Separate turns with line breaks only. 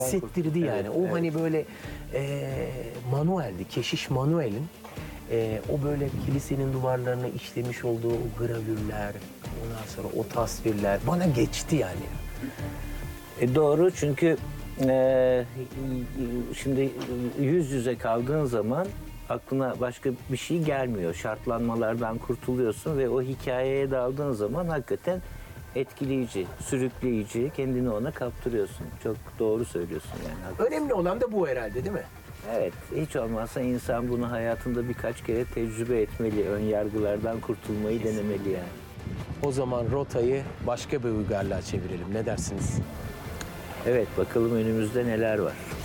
hissettirdi yani.
Evet,
O
evet.
hani böyle Manuel'di, Keşiş Manuel'in o böyle kilisenin duvarlarına işlemiş olduğu o gravürler, ondan sonra o tasvirler bana geçti yani.
Doğru, çünkü şimdi yüz yüze kaldığın zaman aklına başka bir şey gelmiyor. Şartlanmalardan kurtuluyorsun ve o hikayeye daldığın zaman hakikaten etkileyici, sürükleyici, kendini ona kaptırıyorsun. Çok doğru söylüyorsun yani. Haklısın.
Önemli olan da bu herhalde, değil mi?
Evet, hiç olmazsa insan bunu hayatında birkaç kere tecrübe etmeli. Ön yargılardan kurtulmayı denemeli yani.
O zaman rotayı başka bir uygarlığa çevirelim. Ne dersiniz?
Evet, bakalım önümüzde neler var.